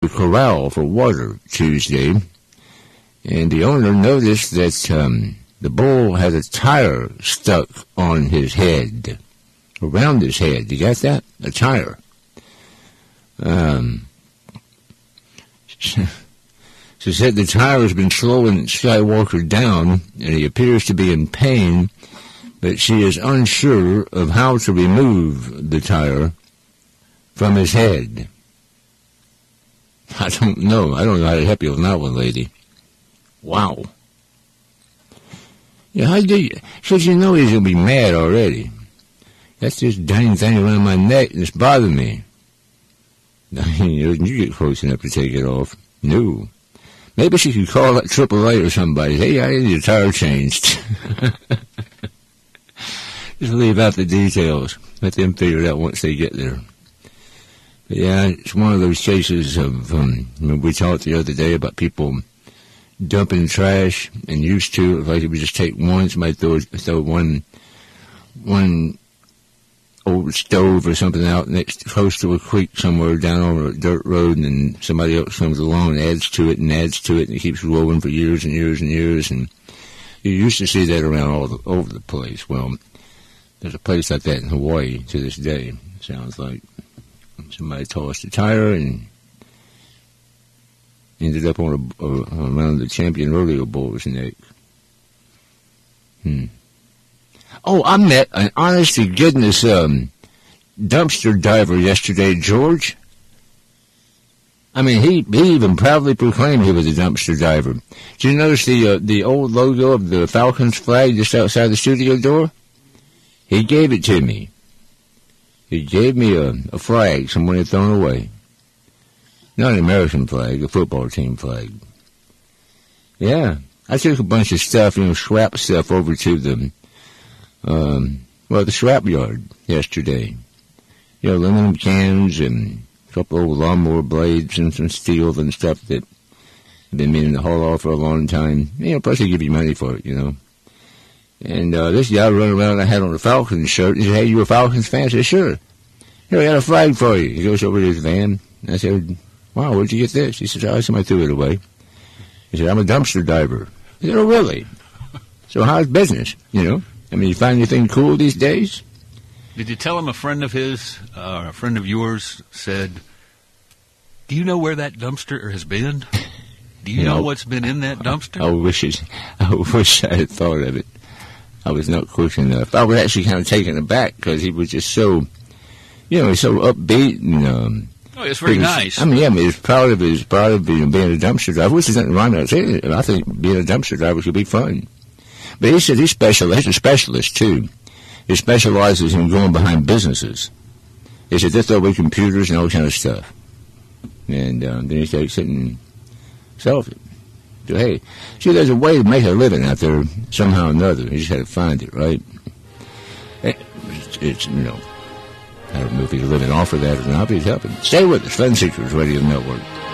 the corral for water Tuesday, and the owner noticed that the bull had a tire stuck on his head, around his head. You got that? A tire. She said the tire has been slowing Skywalker down, and he appears to be in pain, but she is unsure of how to remove the tire from his head. I don't know. I don't know how to help you on that one, lady. Wow. Yeah, how do you? Because you know he's going to be mad already. That's this dang thing around my neck, and it's bothering me. You get close enough to take it off. No. Maybe she could call that AAA or somebody. Hey, I need a tire changed. Just leave out the details. Let them figure it out once they get there. But yeah, it's one of those cases of, we talked the other day about people dumping trash and used to, like if we just take one, somebody throw one old stove or something out close to a creek somewhere down on a dirt road, and then somebody else comes along and adds to it, and it keeps rolling for years and years and years, and you used to see that around all over the place. Well, there's a place like that in Hawaii to this day. It sounds like somebody tossed a tire and ended up on around the champion rodeo bull's neck. Oh, I met an honest-to-goodness dumpster diver yesterday, George. I mean, he even proudly proclaimed he was a dumpster diver. Did you notice the old logo of the Falcons flag just outside the studio door? He gave it to me. He gave me a flag someone had thrown away. Not an American flag, a football team flag. Yeah, I took a bunch of stuff, scrap stuff over to the scrap yard yesterday. Aluminum cans and a couple old lawnmower blades and some steel and stuff that I've been meaning to haul off for a long time. Plus they give you money for it, And this guy running around, I had on a Falcons shirt. He said, "Hey, you a Falcons fan?" I said, "Sure. Here, I got a flag for you." He goes over to his van. I said, "Wow, where'd you get this?" He said, "Oh, somebody threw it away." He said, "I'm a dumpster diver." I said, "Oh, really? So how's business, you find anything cool these days?" Did you tell him a friend of his, a friend of yours, said, "Do you know where that dumpster has been? Do you know what's been in that dumpster?" I wish I had thought of it. I was not quick enough. I was actually kind of taken aback because he was just so, so upbeat and. It's very nice. He's proud of being a dumpster driver, which is nothing wrong with it. I think being a dumpster driver should be fun. But he said he's a specialist, too. He specializes in going behind businesses. He said, "They throw away computers and all kind of stuff." And then he takes it and sells it. So, hey, see, there's a way to make a living out there somehow or another. You just got to find it, right? It's I don't know if he's living off of that or not, but he's helping. Stay with us, Fun Seekers Radio Network.